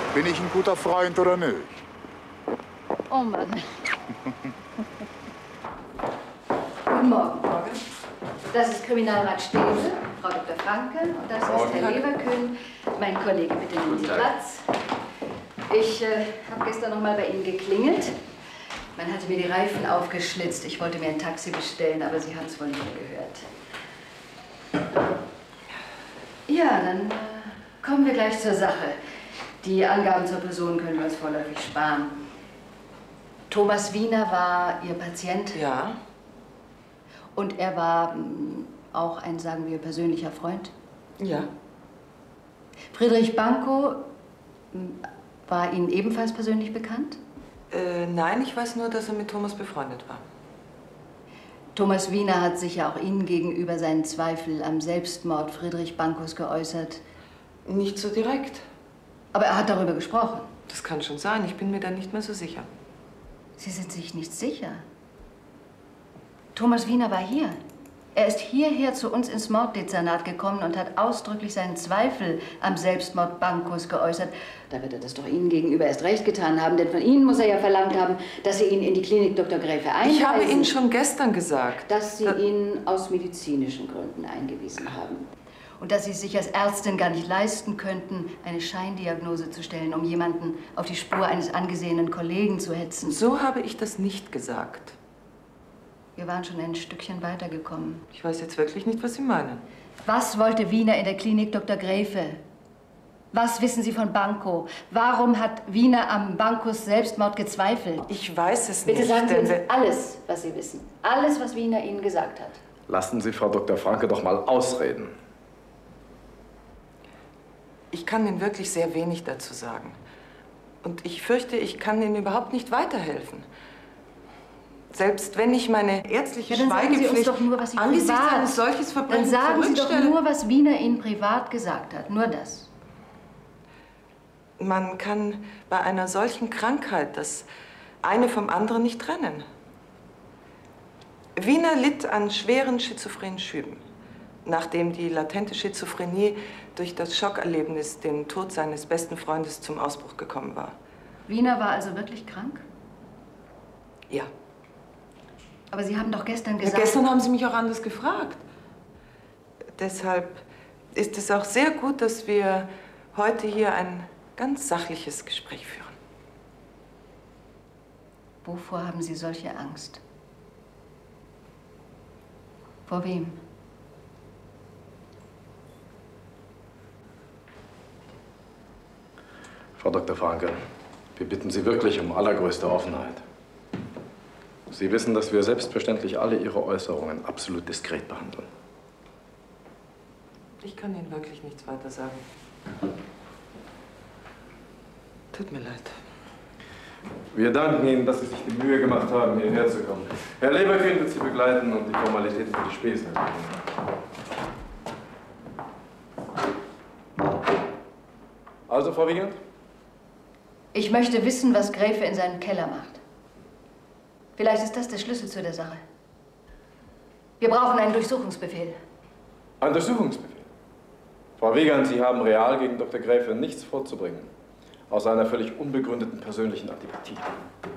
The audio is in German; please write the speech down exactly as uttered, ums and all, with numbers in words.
Bin ich ein guter Freund oder nicht? Oh Mann. Guten Morgen. Morgen. Das ist Kriminalrat Stäbe, Frau Doktor Franke, und das ist Herr Leverkühn, mein Kollege. Bitte nehmen Sie Platz. Ich äh, habe gestern noch mal bei Ihnen geklingelt. Man hatte mir die Reifen aufgeschlitzt. Ich wollte mir ein Taxi bestellen, aber Sie haben es wohl nicht gehört. Ja, dann äh, kommen wir gleich zur Sache. Die Angaben zur Person können wir uns vorläufig sparen. Thomas Wiener war Ihr Patient? Ja. Und er war mh, auch ein, sagen wir, persönlicher Freund? Ja. Friedrich Banko mh, war Ihnen ebenfalls persönlich bekannt? Äh, nein, ich weiß nur, dass er mit Thomas befreundet war. Thomas Wiener hat sich ja auch Ihnen gegenüber seinen Zweifel am Selbstmord Friedrich Bankos geäußert. Nicht so direkt. Aber er hat darüber gesprochen. Das kann schon sein. Ich bin mir da nicht mehr so sicher. Sie sind sich nicht sicher? Thomas Wiener war hier. Er ist hierher zu uns ins Morddezernat gekommen und hat ausdrücklich seinen Zweifel am Selbstmord Bankos geäußert. Da wird er das doch Ihnen gegenüber erst recht getan haben, denn von Ihnen muss er ja verlangt haben, dass Sie ihn in die Klinik Doktor Gräfe einweisen. Ich habe Ihnen schon gestern gesagt. Dass Sie ihn aus medizinischen Gründen eingewiesen haben. Und dass Sie es sich als Ärztin gar nicht leisten könnten, eine Scheindiagnose zu stellen, um jemanden auf die Spur eines angesehenen Kollegen zu hetzen. So habe ich das nicht gesagt. Wir waren schon ein Stückchen weitergekommen. Ich weiß jetzt wirklich nicht, was Sie meinen. Was wollte Wiener in der Klinik Doktor Gräfe? Was wissen Sie von Banko? Warum hat Wiener am Bankos Selbstmord gezweifelt? Ich weiß es Bitte nicht. Bitte sagen Sie uns denn alles, was Sie wissen. Alles, was Wiener Ihnen gesagt hat. Lassen Sie Frau Doktor Franke doch mal ausreden. Ich kann Ihnen wirklich sehr wenig dazu sagen. Und ich fürchte, ich kann Ihnen überhaupt nicht weiterhelfen. Selbst wenn ich meine ärztliche ja, dann Schweigepflicht sagen Sie uns doch nur, was Sie angesichts privat, eines solches Verbrechens Dann sagen Sie doch zurückstelle. nur, was Wiener Ihnen privat gesagt hat. Nur das. Man kann bei einer solchen Krankheit das eine vom anderen nicht trennen. Wiener litt an schweren schizophrenen Schüben, nachdem die latente Schizophrenie durch das Schockerlebnis, den Tod seines besten Freundes, zum Ausbruch gekommen war. Wiener war also wirklich krank? Ja. Aber Sie haben doch gestern gesagt... Ja, gestern haben Sie mich auch anders gefragt. Deshalb ist es auch sehr gut, dass wir heute hier ein ganz sachliches Gespräch führen. Wovor haben Sie solche Angst? Vor wem? Frau Doktor Franke, wir bitten Sie wirklich um allergrößte Offenheit. Sie wissen, dass wir selbstverständlich alle Ihre Äußerungen absolut diskret behandeln. Ich kann Ihnen wirklich nichts weiter sagen. Tut mir leid. Wir danken Ihnen, dass Sie sich die Mühe gemacht haben, hierher zu kommen. Herr Leverkühn wird Sie begleiten und die Formalitäten für die Spesen erledigen. Also, Frau Wiegand? Ich möchte wissen, was Gräfe in seinem Keller macht. Vielleicht ist das der Schlüssel zu der Sache. Wir brauchen einen Durchsuchungsbefehl. Ein Durchsuchungsbefehl? Frau Wiegand, Sie haben real gegen Doktor Gräfe nichts vorzubringen, außer einer völlig unbegründeten persönlichen Antipathie.